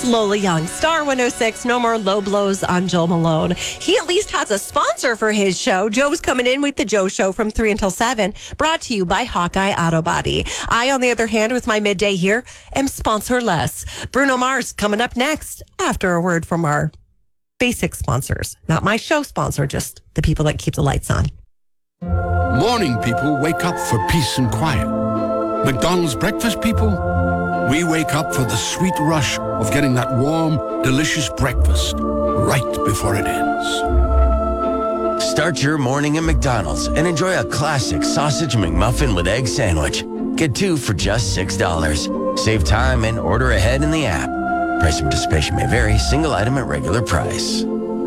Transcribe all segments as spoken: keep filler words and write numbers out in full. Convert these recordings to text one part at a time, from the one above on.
Lola Young, Star one oh six, no more low blows on Joe Malone. He at least has a sponsor for his show. Joe's coming in with the Joe Show from three until seven, brought to you by Hawkeye Auto Body. I, on the other hand, with my midday here, am sponsorless. Bruno Mars coming up next after a word from our basic sponsors. Not my show sponsor, just the people that keep the lights on. Morning people wake up for peace and quiet. McDonald's breakfast people, we wake up for the sweet rush of getting that warm, delicious breakfast right before it ends. Start your morning at McDonald's and enjoy a classic sausage McMuffin with egg sandwich. Get two for just six dollars. Save time and order ahead in the app. Price and participation may vary. Single item at regular price.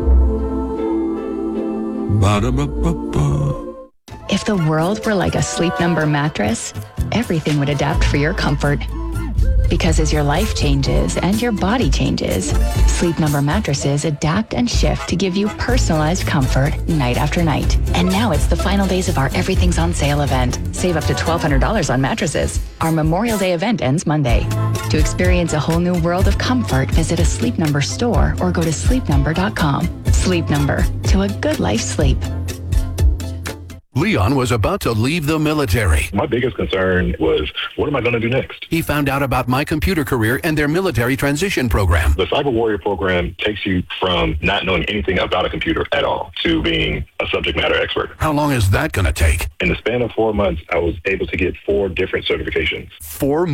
Ba-da-ba-ba-ba. If the world were like a Sleep Number mattress, everything would adapt for your comfort. Because as your life changes and your body changes, Sleep Number mattresses adapt and shift to give you personalized comfort night after night. And now it's the final days of our Everything's on Sale event. Save up to twelve hundred dollars on mattresses. Our Memorial Day event ends Monday. To experience a whole new world of comfort, visit a Sleep Number store or go to sleep number dot com. Sleep Number, to a good life sleep. Leon was about to leave the military. My biggest concern was, what am I going to do next? He found out about My Computer Career and their military transition program. The Cyber Warrior program takes you from not knowing anything about a computer at all to being a subject matter expert. How long is that going to take? In the span of four months, I was able to get four different certifications. Four